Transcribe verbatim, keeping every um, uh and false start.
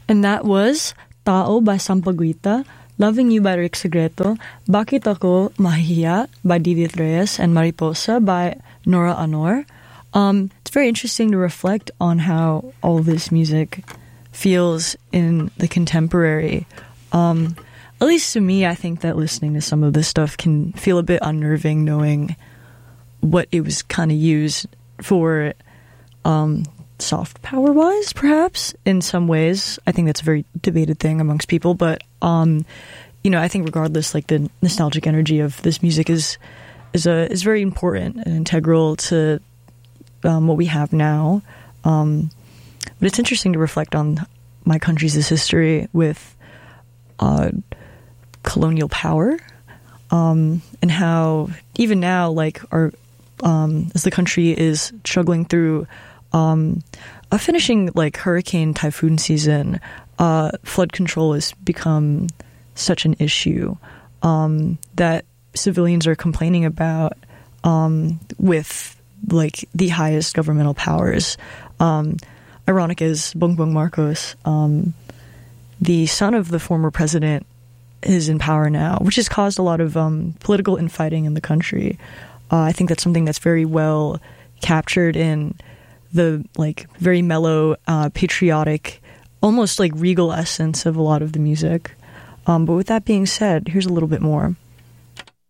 And that was Tao by Sampaguita, Loving You by Rick Segreto, Bakit Ako Mahihiya by Didit Reyes, and Mariposa by Nora Anor. Um, it's very interesting to reflect on how all this music feels in the contemporary. Um, at least to me, I think that listening to some of this stuff can feel a bit unnerving, knowing what it was kind of used for, um, soft power wise, perhaps in some ways. I think that's a very debated thing amongst people, but um, you know, I think regardless, like the nostalgic energy of this music is is a is very important and integral to um, what we have now. Um, but it's interesting to reflect on my country's history with uh, colonial power, um, and how even now, like our um, as the country is struggling through Um, a finishing like hurricane typhoon season, uh, flood control has become such an issue um, that civilians are complaining about um, with like the highest governmental powers. Um, ironic is Bongbong Marcos, um, the son of the former president, is in power now, which has caused a lot of um, political infighting in the country. Uh, I think that's something that's very well captured in the like very mellow, uh, patriotic, almost like regal essence of a lot of the music. Um, but with that being said, here's a little bit more.